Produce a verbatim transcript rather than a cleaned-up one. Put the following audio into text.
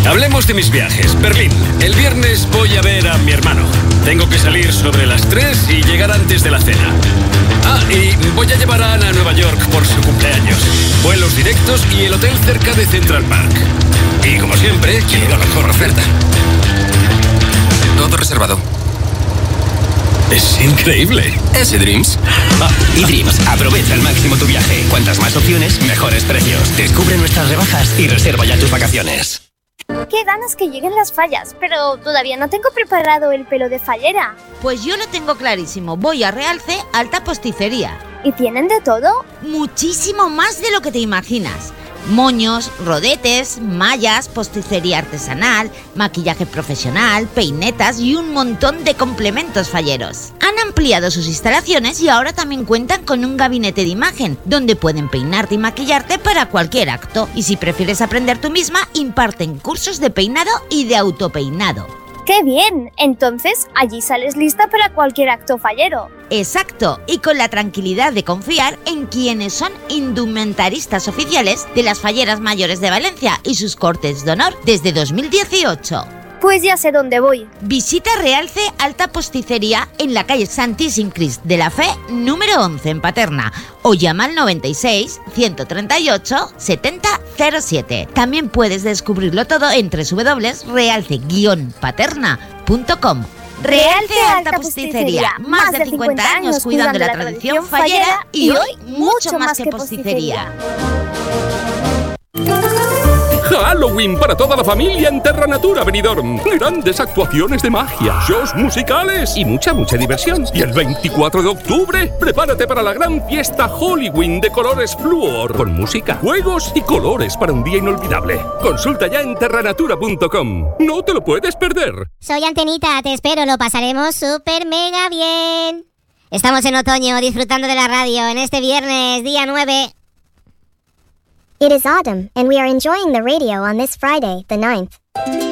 Hablemos de mis viajes. Berlín. El viernes voy a ver a mi hermano. Tengo que salir sobre las tres y llegar antes de la cena. Ah, y voy a llevar a Ana a Nueva York por su cumpleaños. Vuelos directos y el hotel cerca de Central Park. Y como siempre, quiero la mejor oferta. Todo reservado. Es increíble. Es eDreams. Ah, eDreams, aprovecha al máximo tu viaje. Cuantas más opciones, mejores precios. Descubre nuestras rebajas y reserva ya tus vacaciones. Qué ganas que lleguen las fallas, pero todavía no tengo preparado el pelo de fallera. Pues yo lo tengo clarísimo. Voy a Realce Alta Posticería. ¿Y tienen de todo? Muchísimo más de lo que te imaginas. Moños, rodetes, mallas, posticería artesanal, maquillaje profesional, peinetas y un montón de complementos falleros. Han ampliado sus instalaciones y ahora también cuentan con un gabinete de imagen, donde pueden peinarte y maquillarte para cualquier acto. Y si prefieres aprender tú misma, imparten cursos de peinado y de autopeinado. ¡Qué bien! Entonces, allí sales lista para cualquier acto fallero. Exacto, y con la tranquilidad de confiar en quienes son indumentaristas oficiales de las falleras mayores de Valencia y sus cortes de honor desde dos mil dieciocho. Pues ya sé dónde voy. Visita Realce Alta Posticería en la calle Santíssim Crist de la Fe, número once en Paterna, o llama al noventa y seis, ciento treinta y ocho, setenta cero siete. También puedes descubrirlo todo en doble u doble u doble u punto realce guion paterna punto com. Realce Alta Posticería, más de cincuenta años cuidando la tradición fallera y hoy mucho más que posticería. Halloween para toda la familia en Terra Natura Benidorm. Grandes actuaciones de magia, shows musicales y mucha, mucha diversión. Y el veinticuatro de octubre, prepárate para la gran fiesta Halloween de colores Fluor, con música, juegos y colores para un día inolvidable. Consulta ya en terra natura punto com. No te lo puedes perder. Soy Antenita, te espero, lo pasaremos súper mega bien. Estamos en otoño disfrutando de la radio en este viernes, día nueve. It is autumn, and we are enjoying the radio on this Friday, the ninth.